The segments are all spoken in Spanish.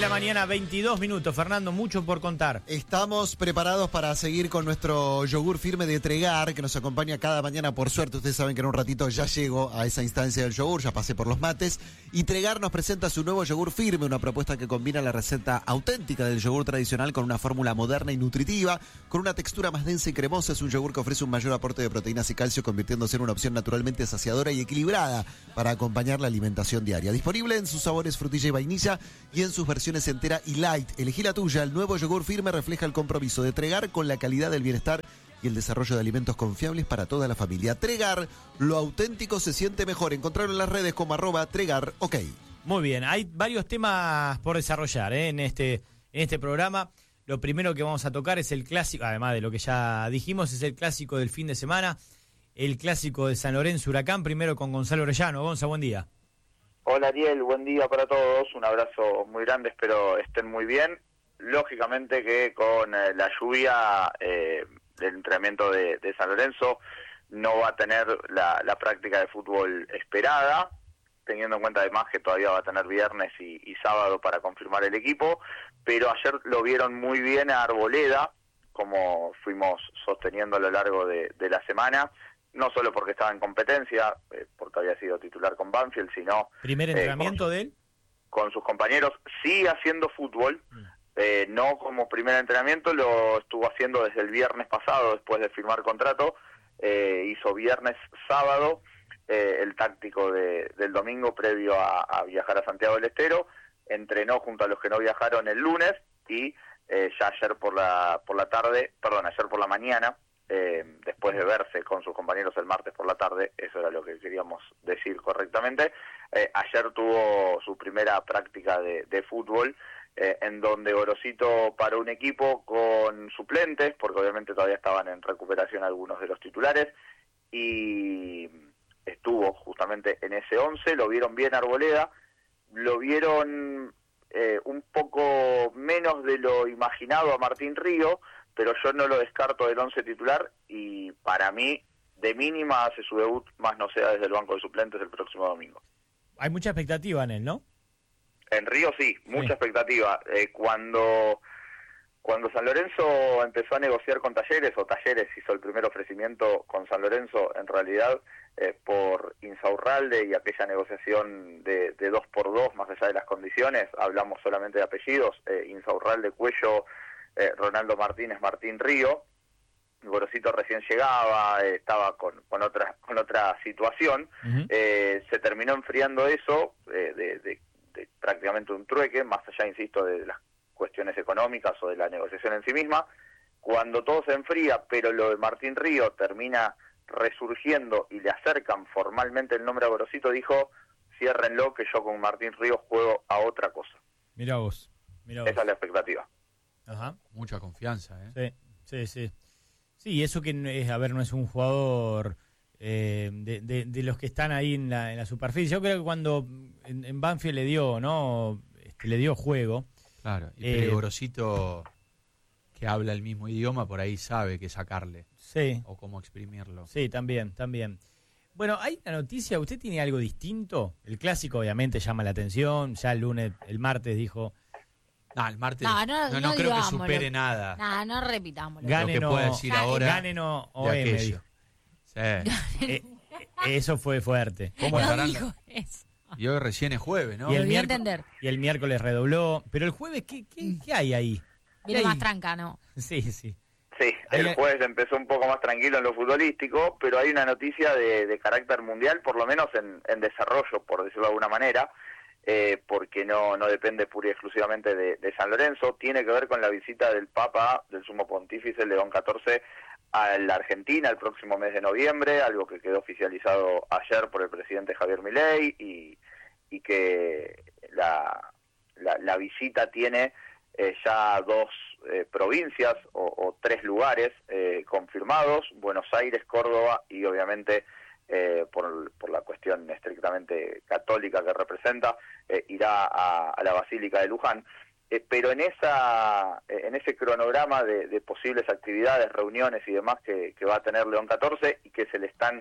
la mañana, 22 minutos. Fernando, mucho por contar. Estamos preparados para seguir con nuestro yogur firme de Tregar, que nos acompaña cada mañana, por suerte. Ustedes saben que en un ratito ya llego a esa instancia del yogur, ya pasé por los mates. Y Tregar nos presenta su nuevo yogur firme, una propuesta que combina la receta auténtica del yogur tradicional con una fórmula moderna y nutritiva, con una textura más densa y cremosa. Es un yogur que ofrece un mayor aporte de proteínas y calcio, convirtiéndose en una opción naturalmente saciadora y equilibrada para acompañar la alimentación diaria. Disponible en sus sabores frutilla y vainilla y en sus versiones entera y light. Elegí la tuya. El nuevo yogur firme refleja el compromiso de Tregar con la calidad del bienestar y el desarrollo de alimentos confiables para toda la familia. Tregar, lo auténtico se siente mejor. Encontrarlo en las redes como @Tregar, ok. Muy bien, hay varios temas por desarrollar en este programa. Lo primero que vamos a tocar es el clásico, además de lo que ya dijimos, es el clásico del fin de semana, el clásico de San Lorenzo Huracán, primero con Gonzalo Orellano. Gonza, buen día. Hola Ariel, buen día para todos, un abrazo muy grande, espero estén muy bien. Lógicamente que con la lluvia del entrenamiento de San Lorenzo no va a tener la práctica de fútbol esperada, teniendo en cuenta además que todavía va a tener viernes y sábado para confirmar el equipo, pero ayer lo vieron muy bien a Arboleda, como fuimos sosteniendo a lo largo de la semana, no solo porque estaba en competencia, porque había sido titular con Banfield, sino... ¿Primer entrenamiento de él? Con sus compañeros, sigue haciendo fútbol, no como primer entrenamiento, lo estuvo haciendo desde el viernes pasado, después de firmar contrato, hizo viernes, sábado, el táctico del domingo previo a viajar a Santiago del Estero, entrenó junto a los que no viajaron el lunes y ya ayer por la mañana, después de verse con sus compañeros el martes por la tarde, eso era lo que queríamos decir correctamente, ayer tuvo su primera práctica de fútbol, en donde Gorosito paró un equipo con suplentes, porque obviamente todavía estaban en recuperación algunos de los titulares, y estuvo justamente en ese 11, lo vieron bien Arboleda, lo vieron un poco menos de lo imaginado a Martín Río, pero yo no lo descarto del 11 titular y para mí, de mínima, hace su debut, más no sea desde el banco de suplentes el próximo domingo. Hay mucha expectativa en él, ¿no? En Río sí, mucha expectativa. Cuando San Lorenzo empezó a negociar con Talleres, o Talleres hizo el primer ofrecimiento con San Lorenzo, en realidad por Insaurralde y aquella negociación de 2x2, más allá de las condiciones, hablamos solamente de apellidos, Insaurralde, Cuello, Ronaldo Martínez, Martín Río. Gorosito recién llegaba, estaba con otra situación. Se terminó enfriando eso de prácticamente un trueque, más allá, insisto, de las cuestiones económicas o de la negociación en sí misma. Cuando todo se enfría, pero lo de Martín Río termina resurgiendo y le acercan formalmente el nombre a Gorosito, dijo: ciérrenlo, que yo con Martín Río juego a otra cosa. Mirá vos. Esa es la expectativa. Ajá. Mucha confianza, ¿eh? Sí. Sí, eso que no es un jugador de los que están ahí en la superficie. Yo creo que cuando en Banfield le dio, ¿no? Le dio juego. Claro, y Gorosito, que habla el mismo idioma, por ahí sabe qué sacarle. Sí. O cómo exprimirlo. Sí, también. Bueno, hay una noticia, ¿usted tiene algo distinto? El clásico obviamente llama la atención, ya el martes dijo... No, el martes no creo que supere nada. No repitamos. Lo que pueda decir ahora. Ganen o M, dijo. Sí. Eso fue fuerte. ¿Cómo estarán? Dijo eso. Y hoy recién es jueves, ¿no? Y el miércoles redobló. Pero el jueves, ¿qué hay ahí? Viene más tranca, ¿no? Sí. Sí, el jueves empezó un poco más tranquilo en lo futbolístico, pero hay una noticia de carácter mundial, por lo menos en desarrollo, por decirlo de alguna manera, porque no depende pura y exclusivamente de San Lorenzo. Tiene que ver con la visita del Papa, del Sumo Pontífice León XIV, a la Argentina el próximo mes de noviembre, algo que quedó oficializado ayer por el presidente Javier Milei, y que la visita tiene ya dos provincias o 3 lugares confirmados: Buenos Aires, Córdoba y obviamente por la cuestión estrictamente católica que representa, irá a la Basílica de Luján. Pero en ese cronograma de posibles actividades, reuniones y demás que va a tener León XIV, y que se le están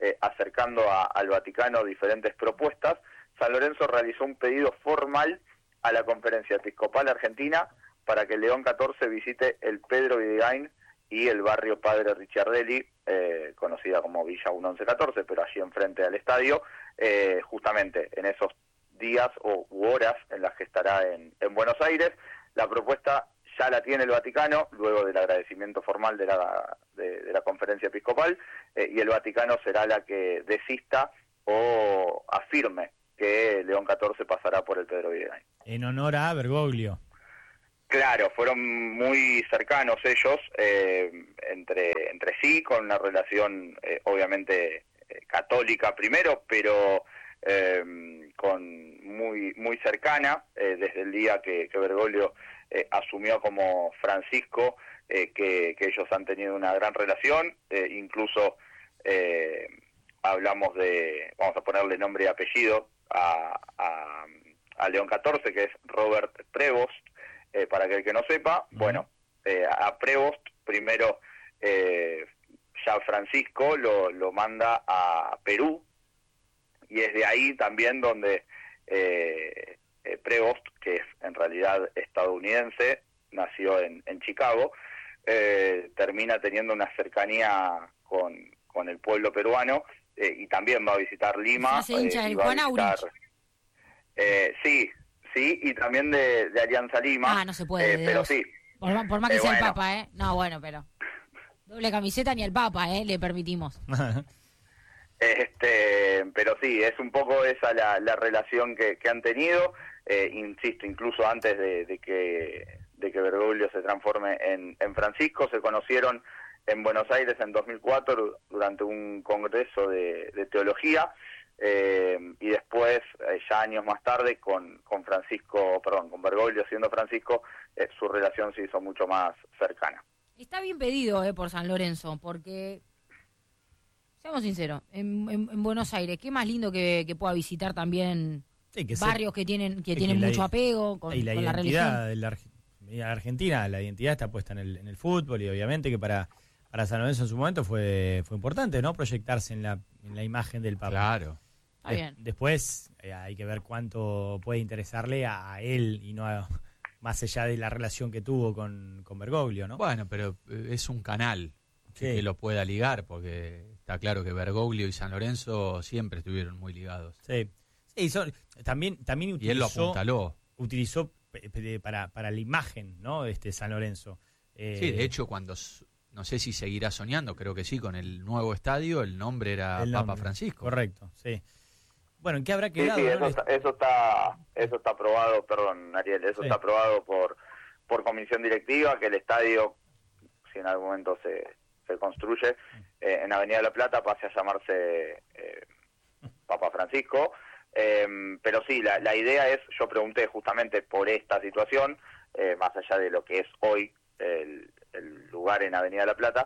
acercando al Vaticano diferentes propuestas, San Lorenzo realizó un pedido formal a la Conferencia Episcopal Argentina para que el León 14 visite el Pedro Videgain y el barrio Padre Ricciardelli, conocida como Villa 1114, pero allí enfrente al estadio, justamente en esos días u horas en las que estará en Buenos Aires. La propuesta ya la tiene el Vaticano, luego del agradecimiento formal de la Conferencia Episcopal, y el Vaticano será la que desista o afirme que León 14 pasará por el Pedro Videgain. En honor a Bergoglio. Claro, fueron muy cercanos ellos entre sí, con una relación obviamente católica primero, pero con muy cercana, desde el día que Bergoglio asumió como Francisco, que ellos han tenido una gran relación, incluso hablamos de, vamos a ponerle nombre y apellido a León 14, que es Robert Prevost, para aquel que no sepa. Bueno, a Prevost primero ya Francisco lo manda a Perú, y es de ahí también donde Prevost, que es en realidad estadounidense, nació en Chicago, termina teniendo una cercanía con el pueblo peruano, y también va a visitar Lima. Se hincha del va a Juan visitar, Aurich. sí, y también de Alianza Lima. No se puede. Pero sí. Por más que sea el bueno. Papa, ¿eh? No, bueno, pero... Doble camiseta ni el Papa, le permitimos. Pero sí, es un poco esa la relación que han tenido, insisto, incluso antes de que Bergoglio se transforme en Francisco. Se conocieron en Buenos Aires en 2004 durante un congreso de teología, y después, ya años más tarde, con Bergoglio siendo Francisco, su relación se hizo mucho más cercana. Está bien pedido por San Lorenzo, porque... Seamos sinceros, en Buenos Aires, qué más lindo que pueda visitar también barrios que tienen mucho apego con la religión. De la Argentina, la identidad está puesta en el fútbol, y obviamente que para San Lorenzo en su momento fue importante, ¿no? Proyectarse en la imagen del Papa. Claro. Está bien. Después hay que ver cuánto puede interesarle a él, y no más allá de la relación que tuvo con Bergoglio, ¿no? Bueno, pero es un canal que lo pueda ligar, porque está claro que Bergoglio y San Lorenzo siempre estuvieron muy ligados. Sí, también utilizó, y él lo apuntaló. Utilizó para la imagen, ¿no? San Lorenzo. Sí, de hecho, cuando, no sé si seguirá soñando, creo que sí, con el nuevo estadio, el nombre era Papa Francisco. Correcto, sí. Bueno, ¿en qué habrá quedado? Sí, ¿no? eso está aprobado, perdón, Ariel, eso está aprobado por comisión directiva, que el estadio, si en algún momento se construye en Avenida de la Plata, pase a llamarse Papa Francisco. Pero sí, la idea es, yo pregunté justamente por esta situación, más allá de lo que es hoy el lugar en Avenida de la Plata,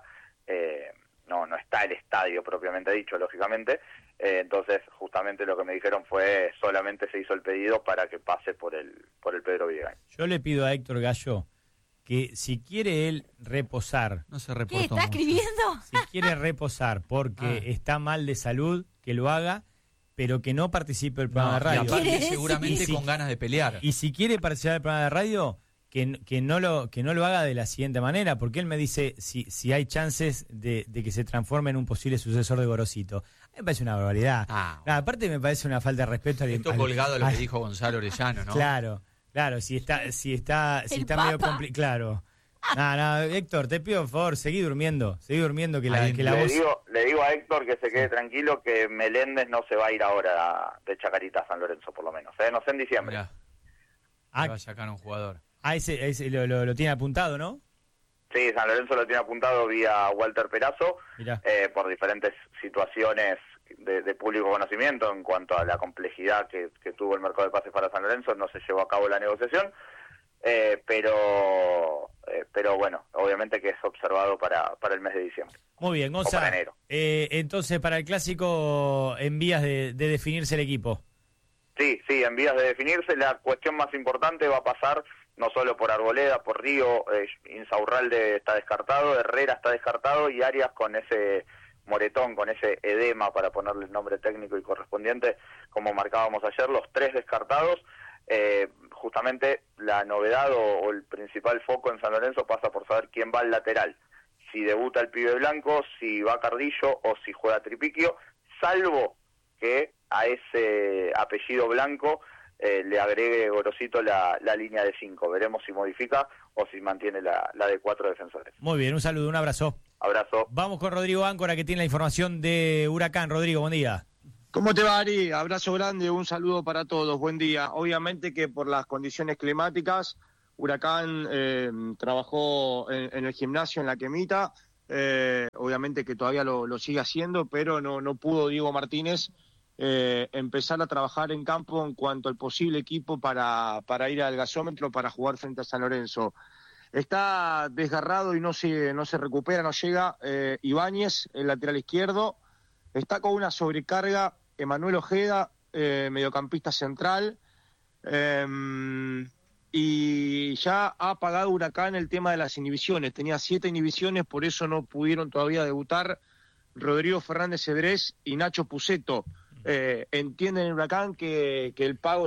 no está el estadio propiamente dicho, lógicamente. Entonces justamente lo que me dijeron fue, solamente se hizo el pedido para que pase por el Pedro Videgain. Yo le pido a Héctor Gallo que si quiere él reposar... No se ¿Qué reportó está mucho. escribiendo? Si quiere reposar porque está mal de salud, que lo haga, pero que no participe del programa de Y radio. aparte, ¿Quiere seguramente decir? con ganas de pelear. Y si quiere participar del programa de radio, que no lo haga de la siguiente manera, porque él me dice si hay chances de que se transforme en un posible sucesor de Gorosito. A mí me parece una barbaridad. Aparte me parece una falta de respeto Esto colgado a lo que dijo Gonzalo Orellano, ¿no? Claro, si está medio Papa. complicado. Claro. No, Héctor, te pido por favor, seguí durmiendo que la voz... Le digo a Héctor que se quede tranquilo, que Meléndez no se va a ir ahora de Chacarita a San Lorenzo, por lo menos. No sé, en diciembre. Mirá, Ah, va a sacar un jugador. ese lo tiene apuntado, ¿no? Sí, San Lorenzo lo tiene apuntado vía Walter Perazo, Mirá. por diferentes situaciones de público conocimiento en cuanto a la complejidad que tuvo el mercado de pases para San Lorenzo. No se llevó a cabo la negociación, pero bueno, obviamente que es observado para el mes de diciembre. Muy bien, O para Gonzalo. enero. Entonces, para el clásico, en vías de definirse el equipo. Sí, en vías de definirse. La cuestión más importante va a pasar no solo por Arboleda, por Río, Insaurralde está descartado, Herrera está descartado, y Arias con ese moretón, con ese edema, para ponerle el nombre técnico y correspondiente, como marcábamos ayer, los tres descartados. justamente la novedad o el principal foco en San Lorenzo pasa por saber quién va al lateral. Si debuta el pibe Blanco, si va Cardillo o si juega Tripiquio, salvo que a ese apellido Blanco le agregue Gorosito la línea de 5. Veremos si modifica o si mantiene la de 4 defensores. Muy bien, un saludo, un abrazo. Abrazo. Vamos con Rodrigo Áncora, que tiene la información de Huracán. Rodrigo, buen día. ¿Cómo te va, Ari? Abrazo grande, un saludo para todos, buen día. Obviamente que por las condiciones climáticas, Huracán trabajó en el gimnasio, en la Quemita, obviamente que todavía lo sigue haciendo, pero no pudo Diego Martínez empezar a trabajar en campo en cuanto al posible equipo para ir al gasómetro para jugar frente a San Lorenzo. Está desgarrado y no se recupera, no llega Ibáñez, el lateral izquierdo. Está con una sobrecarga Emanuel Ojeda, mediocampista central. Y ya ha pagado Huracán el tema de las inhibiciones. Tenía 7 inhibiciones, por eso no pudieron todavía debutar Rodrigo Fernández Cedrés y Nacho Puceto. Entienden en Huracán que el pago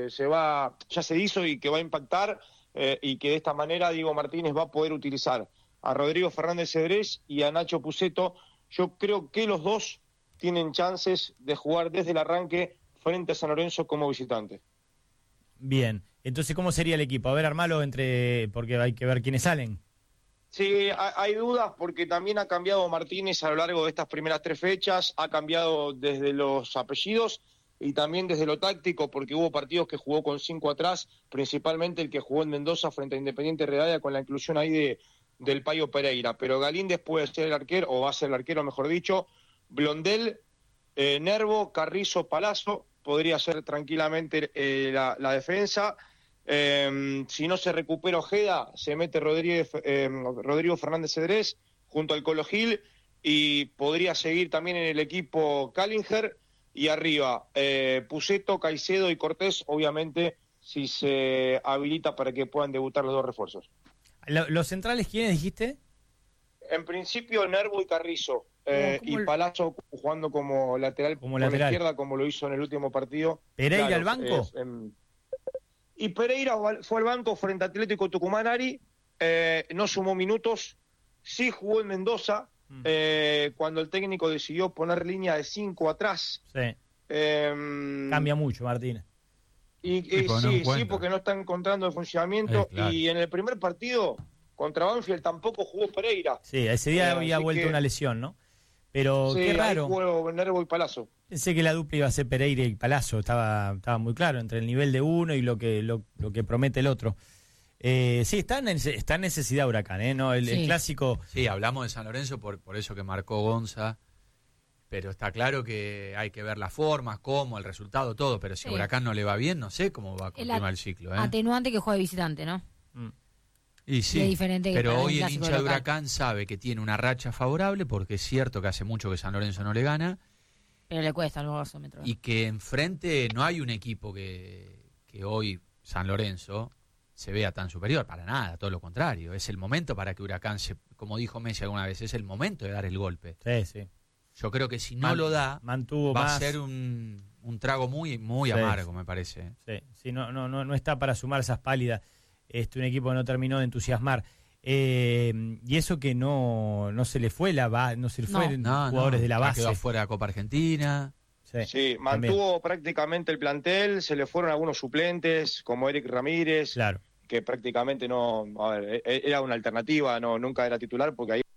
ya se hizo y que va a impactar y que de esta manera Diego Martínez va a poder utilizar a Rodrigo Fernández Cedrés y a Nacho Puceto. Yo creo que los dos tienen chances de jugar desde el arranque frente a San Lorenzo como visitante. Bien, entonces ¿cómo sería el equipo? A ver, armalo porque hay que ver quiénes salen. Sí, hay dudas porque también ha cambiado Martínez a lo largo de estas primeras 3 fechas, ha cambiado desde los apellidos y también desde lo táctico, porque hubo partidos que jugó con 5 atrás, principalmente el que jugó en Mendoza frente a Independiente Rivadavia con la inclusión ahí del Payo Pereira. Pero Galíndez puede ser el arquero, o va a ser el arquero, mejor dicho. Blondel, Nervo, Carrizo, Palazzo, podría ser tranquilamente la defensa. Si no se recupera Ojeda, se mete Rodrigo Fernández Cedrés junto al Colo Gil y podría seguir también en el equipo Callinger y arriba Puceto, Caicedo y Cortés, obviamente si se habilita para que puedan debutar los 2 refuerzos. ¿Los centrales quiénes dijiste? En principio Nervo y Carrizo. Y Palazzo jugando como lateral por la izquierda, como lo hizo en el último partido. ¿Pereira al banco? Y Pereira fue al banco frente a Atlético Tucumán, Ari. No sumó minutos. Sí jugó en Mendoza cuando el técnico decidió poner línea de 5 atrás. Sí. Cambia mucho, Martínez. Sí, porque no está encontrando el funcionamiento. Claro. Y en el primer partido contra Banfield tampoco jugó Pereira. Sí, ese día había vuelto una lesión, ¿no? Pero sí, qué raro. Ahí jugó Nervo y Palazzo. Pensé que la dupla iba a ser Pereira y Palazzo, estaba muy claro entre el nivel de uno y lo que promete el otro. Sí, está en necesidad Huracán, ¿eh? No, el clásico. Sí, hablamos de San Lorenzo por eso que marcó Gonza, pero está claro que hay que ver las formas, cómo, el resultado, todo, pero si a Huracán no le va bien, no sé cómo va a continuar el ciclo. Atenuante que juegue visitante, ¿no? Y sí, diferente pero hoy el hincha de Huracán sabe que tiene una racha favorable, porque es cierto que hace mucho que San Lorenzo no le gana. Pero le cuesta el gasómetro. Y que enfrente no hay un equipo que hoy, San Lorenzo, se vea tan superior, para nada, todo lo contrario. Es el momento para que Huracán, como dijo Messi alguna vez, es el momento de dar el golpe. Sí. Yo creo que si no lo da, va a ser un trago muy amargo, me parece. Sí, no está para sumar esas pálidas. Un equipo que no terminó de entusiasmar. Y eso que no se le fue jugadores de la base. Quedó fuera de la Copa Argentina. Sí, mantuvo prácticamente el plantel, se le fueron algunos suplentes, como Eric Ramírez, claro, que prácticamente era una alternativa, nunca era titular, porque ahí